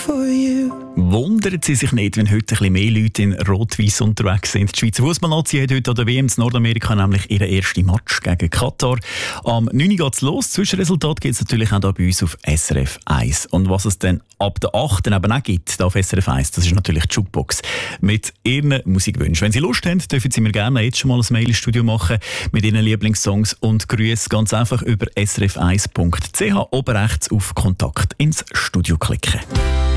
for you. Wundern Sie sich nicht, wenn heute ein bisschen mehr Leute in Rot-Weiss unterwegs sind. Die Schweizer Fußballnazi hat heute an der WM in Nordamerika nämlich ihren ersten Match gegen Katar. Am 9 Uhr geht es los. Zwischenresultat gibt es natürlich auch hier bei uns auf SRF 1. Und was es dann ab der 8. eben auch gibt, auf SRF 1, das ist natürlich die Jukebox mit Ihren Musikwünschen. Wenn Sie Lust haben, dürfen Sie mir gerne jetzt schon mal ein Mail ins Studio machen mit Ihren Lieblingssongs und Grüße ganz einfach über srf1.ch oben rechts auf Kontakt ins Studio klicken.